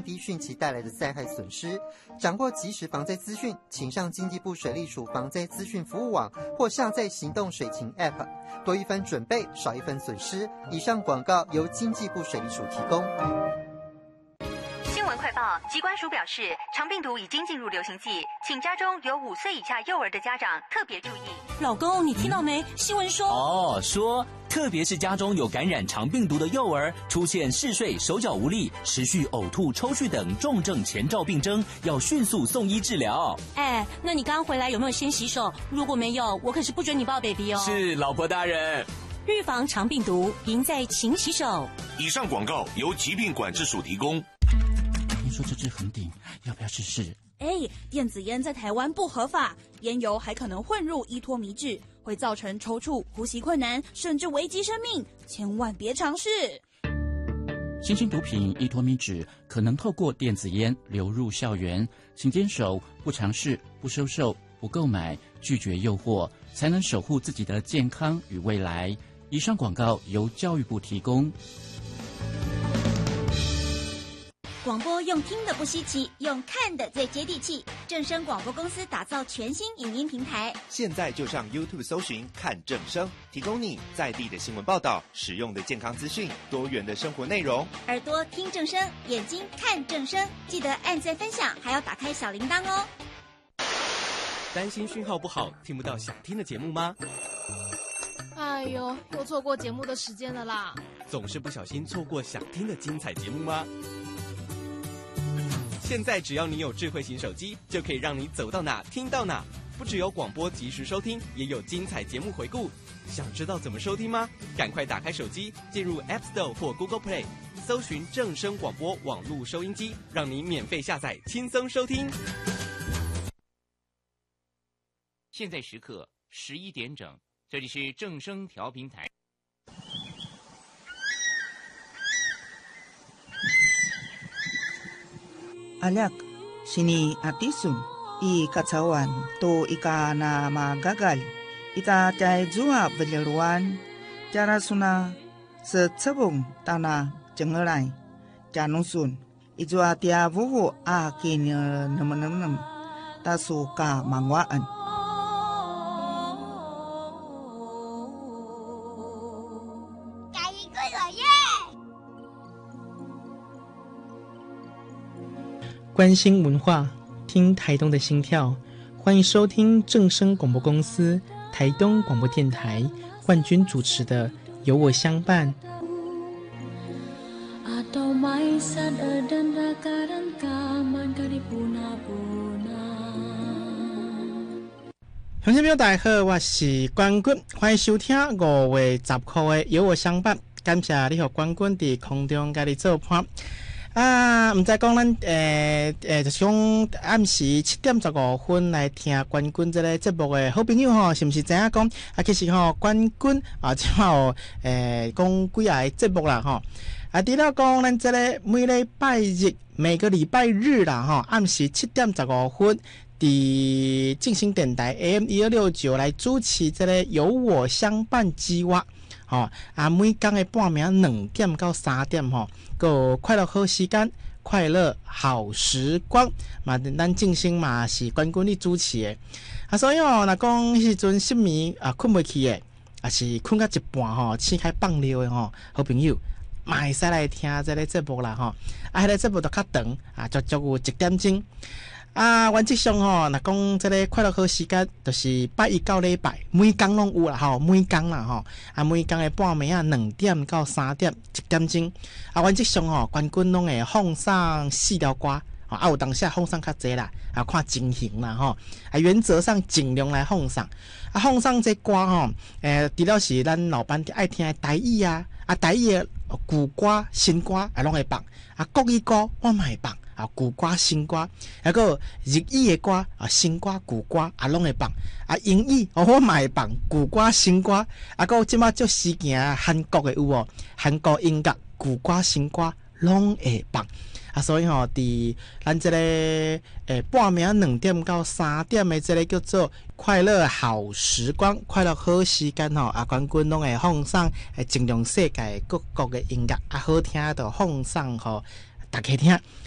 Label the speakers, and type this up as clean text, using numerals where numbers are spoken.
Speaker 1: 降低汛期带来的灾害损失。掌握即时防灾资讯，请上经济部水利署防灾资讯服务网或下载行动水情 App， 多一分准备，少一分损失。以上广告由经济部水利署提供。
Speaker 2: 新闻快报，疾管署表示，肠病毒已经进入流行季，请家中有5岁以下幼儿的家长特别注意。
Speaker 3: 老公，你听到没？新闻说
Speaker 4: 说特别是家中有感染肠病毒的幼儿，出现嗜睡、手脚无力、持续呕吐、抽搐等重症前兆病征，要迅速送医治疗。
Speaker 3: 那你刚回来有没有先洗手？如果没有，我可是不准你抱 baby 哦。
Speaker 4: 是，老婆大人。
Speaker 3: 预防肠病毒，赢在勤洗手。
Speaker 5: 以上广告由疾病管制署提供。
Speaker 6: 听说这支很顶，要不要试试？
Speaker 7: 电子烟在台湾不合法，烟油还可能混入依托米脂，会造成抽搐、呼吸困难，甚至危及生命，千万别尝试。
Speaker 6: 新型毒品依托米脂可能透过电子烟流入校园，请坚守不尝试、不收受、不购买、拒绝诱惑，才能守护自己的健康与未来。以上广告由教育部提供。
Speaker 8: 广播用听的不稀奇，用看的最接地气。正声广播公司打造全新影音平台，
Speaker 9: 现在就上 YouTube 搜寻看正声，提供你在地的新闻报道、实用的健康资讯、多元的生活内容。
Speaker 8: 耳朵听正声，眼睛看正声，记得按赞分享，还要打开小铃铛哦。
Speaker 10: 担心讯号不好，听不到想听的节目吗？
Speaker 11: 哎呦，又错过节目的时间了啦！
Speaker 10: 总是不小心错过想听的精彩节目吗？现在只要你有智慧型手机，就可以让你走到哪听到哪。不只有广播及时收听，也有精彩节目回顾。想知道怎么收听吗？赶快打开手机，进入 App Store 或 Google Play， 搜寻正声广播网络收音机，让你免费下载，轻松收听。
Speaker 12: 现在时刻11点整，这里是正声调频台。
Speaker 13: Alak, sini atisun, I kacawan to ika na magagal, ita cai jua beliruan, cara suna secebung tanah cengelai, canusun, ijua tia vuvu a kini nem ta suka mangwaan.
Speaker 14: 关心文化，听台东的心跳。欢迎收听正声广播公司台东广播电台冠军主持的《有我相伴》。乡亲朋友大家好，我是冠军，欢迎收听5月10号的《有我相伴》。感谢你和冠军在空中跟你做伴。唔知讲咱就是讲暗时7点15分来听冠军这个节目的好朋友吼，是不是知影讲其实吼冠军即有讲几个节目啦吼。除了讲咱这个每个礼拜日啦吼，暗时7点15分，伫正声电台 AM1269来主持这个有我相伴计划。每天的半暝2点到3点吼，有快乐好时间、快乐好时光嘛，咱正声嘛是冠军你主持的所以若讲迄时阵失眠困袂去的，是困到一半吼，醒开放尿的吼，好朋友嘛会使来听这个节目啦吼。迄个节目就较长足有1点钟。原则上吼，若讲这个快乐好时间，就是拜1到礼拜，每天拢有啦吼，每天啦吼，每天的半暝2点到3点1点钟。原则上吼，冠军拢会放送4条歌，有当时放送较济啦，看情形啦吼。原则上尽量来放送。放送这歌吼，除了是咱老板爱听的台语台语的旧歌、新歌拢会放，国语歌我嘛会放。旧歌、新歌，还有日语的歌新歌、旧歌拢会放。英语我嘛会放旧歌、新歌，有即马足时行韩国的有无？韩国音乐旧歌、新歌拢会放。所以吼，伫咱这个半暝2点到3点的这个叫做快乐好时光、快乐好时间吼，冠军拢会放送尽量世界各国的音乐好听就放送吼大家听。